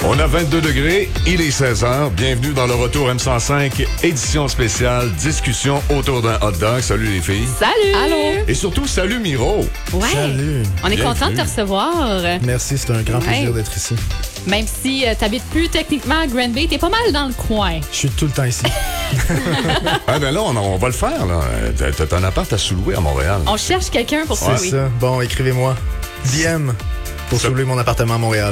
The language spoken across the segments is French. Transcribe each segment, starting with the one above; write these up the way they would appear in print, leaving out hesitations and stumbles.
On a 22 degrés, il est 16h. Bienvenue dans le Retour M105, édition spéciale, discussion autour d'un hot dog. Salut les filles. Salut! Allô! Et surtout, salut Miro. Ouais! Salut! On est content de te Bienvenue. recevoir. Merci, c'est un grand plaisir Ouais. d'être ici. Même si t'habites plus techniquement à Granby, t'es pas mal dans le coin. Je suis tout le temps ici. Ah ben là, on va le faire. Là. T'as un appart à sous-louer à Montréal. On cherche quelqu'un pour ça, C'est oui. ça. Bon, écrivez-moi. DM pour Ça- soulever mon appartement à Montréal.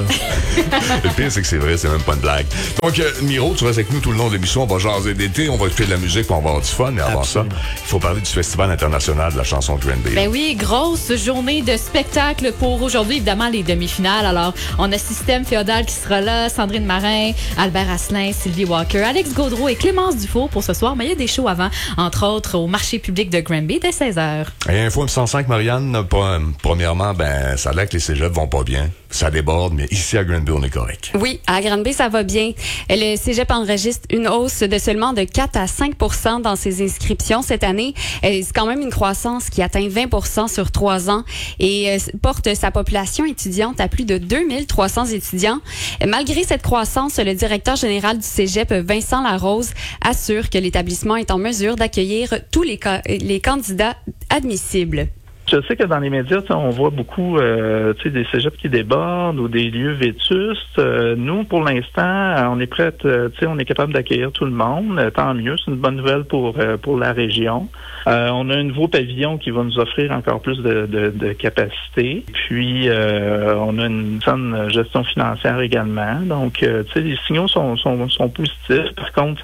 Le pire, c'est que c'est vrai, c'est même pas une blague. Donc, Miro, tu restes avec nous tout le long de l'émission. On va jaser d'été, on va écouter de la musique, puis on va avoir du fun. Mais avant ça, Absolument. il faut parler du Festival international de la chanson de Granby. Ben oui, grosse journée de spectacle pour aujourd'hui. Évidemment, les demi-finales. Alors, on a Système Féodal qui sera là, Sandrine Marin, Albert Asselin, Sylvie Walker, Alex Gaudreau et Clémence Dufault pour ce soir. Mais il y a des shows avant, entre autres au marché public de Granby dès 16h. Et Info M105, Marianne, premièrement, ben, ça a l'air que les cégeps vont pas bien. Ça déborde, mais ici à Granby, on est correct. Oui, à Granby, ça va bien. Le Cégep enregistre une hausse de seulement de 4 à 5 dans ses inscriptions cette année. C'est quand même une croissance qui atteint 20 sur 3 ans et porte sa population étudiante à plus de 2300 étudiants. Malgré cette croissance, le directeur général du Cégep, Vincent Larose, assure que l'établissement est en mesure d'accueillir tous les candidats admissibles. Je sais que dans les médias, on voit beaucoup des cégeps qui débordent ou des lieux vétustes. Nous, pour l'instant, on est prêt, on est capable d'accueillir tout le monde. Tant mieux, c'est une bonne nouvelle pour la région. On a un nouveau pavillon qui va nous offrir encore plus de capacité. Puis, on a une saine gestion financière également. Donc, les signaux sont positifs. Par contre,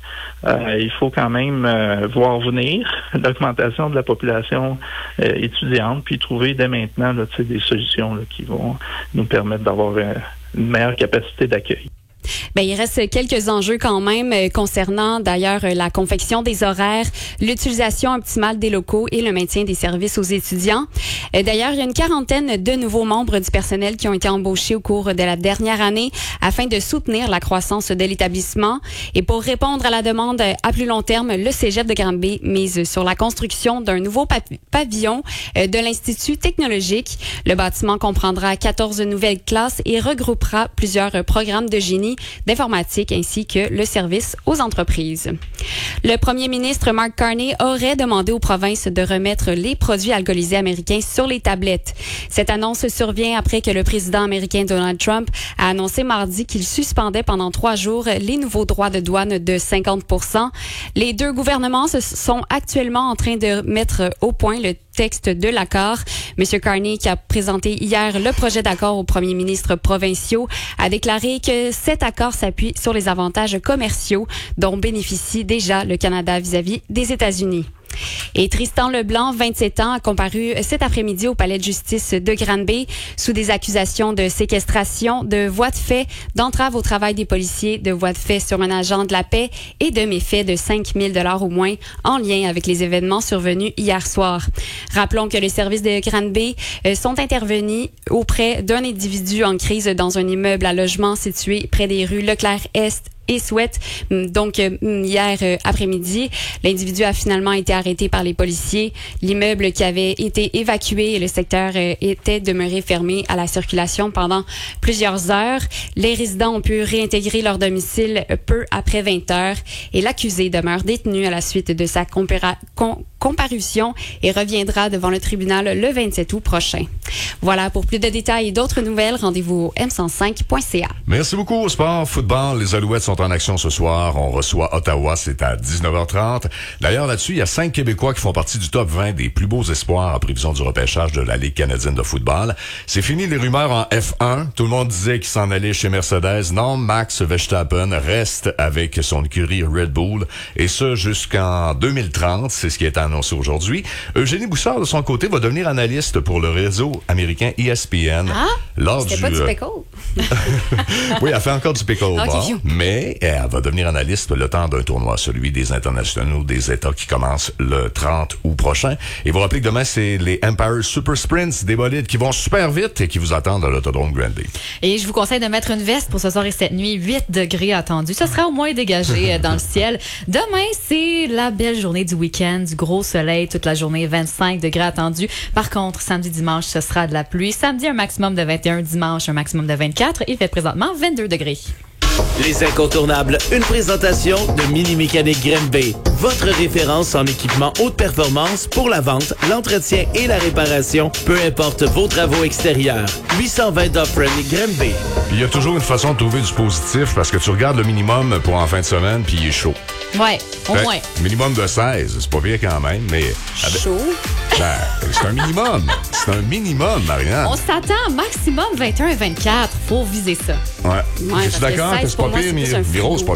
il faut quand même voir venir l'augmentation de la population étudiante, puis trouver dès maintenant là, des solutions là, qui vont nous permettre d'avoir une meilleure capacité d'accueil. Ben, il reste quelques enjeux quand même concernant d'ailleurs la confection des horaires, l'utilisation optimale des locaux et le maintien des services aux étudiants. D'ailleurs, il y a une quarantaine de nouveaux membres du personnel qui ont été embauchés au cours de la dernière année afin de soutenir la croissance de l'établissement. Et pour répondre à la demande à plus long terme, le Cégep de Granby mise sur la construction d'un nouveau pavillon de l'Institut technologique. Le bâtiment comprendra 14 nouvelles classes et regroupera plusieurs programmes de génie, d'informatique ainsi que le service aux entreprises. Le premier ministre Mark Carney aurait demandé aux provinces de remettre les produits alcoolisés américains sur les tablettes. Cette annonce survient après que le président américain Donald Trump a annoncé mardi qu'il suspendait pendant 3 jours les nouveaux droits de douane de 50%. Les deux gouvernements sont actuellement en train de mettre au point le texte de l'accord. M. Carney, qui a présenté hier le projet d'accord aux premiers ministres provinciaux, a déclaré que cet accord s'appuie sur les avantages commerciaux dont bénéficie déjà le Canada vis-à-vis des États-Unis. Et Tristan Leblanc, 27 ans, a comparu cet après-midi au palais de justice de Granby sous des accusations de séquestration, de voies de fait, d'entrave au travail des policiers, de voies de fait sur un agent de la paix et de méfaits de 5 000 $ au moins en lien avec les événements survenus hier soir. Rappelons que les services de Granby sont intervenus auprès d'un individu en crise dans un immeuble à logement situé près des rues Leclerc-Est et Souhaite. Donc, hier après-midi, l'individu a finalement été arrêté par les policiers. L'immeuble qui avait été évacué et le secteur était demeuré fermé à la circulation pendant plusieurs heures. Les résidents ont pu réintégrer leur domicile peu après 20 heures et l'accusé demeure détenu à la suite de sa comparution et reviendra devant le tribunal le 27 août prochain. Voilà, pour plus de détails et d'autres nouvelles, rendez-vous au m105.ca. Merci beaucoup au sport, football. Les Alouettes sont en action ce soir. On reçoit Ottawa, c'est à 19h30. D'ailleurs, là-dessus, il y a 5 Québécois qui font partie du top 20 des plus beaux espoirs en prévision du repêchage de la Ligue canadienne de football. C'est fini les rumeurs en F1. Tout le monde disait qu'il s'en allait chez Mercedes. Non, Max Verstappen reste avec son écurie Red Bull. Et ce, jusqu'en 2030. C'est ce qui est annoncé aujourd'hui. Eugénie Boussard, de son côté, va devenir analyste pour le réseau américain ESPN. Ah? Lors C'était pas du pickle? Oui, elle fait encore du pickleball, Okay. mais elle va devenir analyste le temps d'un tournoi, celui des internationaux des États qui commence le 30 août prochain. Et vous rappelez que demain, c'est les Empire Super Sprints, des bolides qui vont super vite et qui vous attendent à l'autodrome Granby. Et je vous conseille de mettre une veste pour ce soir et cette nuit. 8 degrés attendus. Ce sera au moins dégagé dans le ciel. Demain, c'est la belle journée du week-end, du gros soleil toute la journée, 25 degrés attendus. Par contre, samedi, dimanche, ce sera de la pluie. Samedi, un maximum de 21, dimanche, un maximum de 24. Il fait présentement 22 degrés. Les incontournables, une présentation de Mini Mécanique Grimby. Votre référence en équipement haute performance pour la vente, l'entretien et la réparation, peu importe vos travaux extérieurs. 820 Dufferin Grimby. Il y a toujours une façon de trouver du positif parce que tu regardes le minimum pour en fin de semaine puis il est chaud. Ouais, au moins. Minimum de 16, c'est pas pire quand même, mais... Chaud. Ben, c'est un minimum. C'est un minimum, Marianne. On s'attend maximum 21 et 24. Faut viser ça. Ouais. Ouais, Je suis parce que d'accord que 16, c'est pour pas moi, pire, c'est mais plus un Miro, c'est pas